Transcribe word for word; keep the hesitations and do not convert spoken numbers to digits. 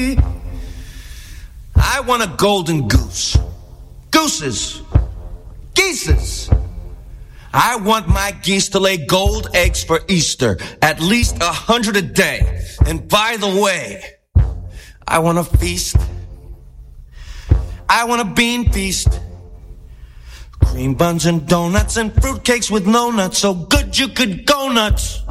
I want a golden goose. Gooses. Geeses. I want my geese to lay gold eggs for Easter. At least a hundred a day. And by the way, I want a feast. I want a bean feast. Cream buns and donuts and fruitcakes with no nuts. So good you could go nuts.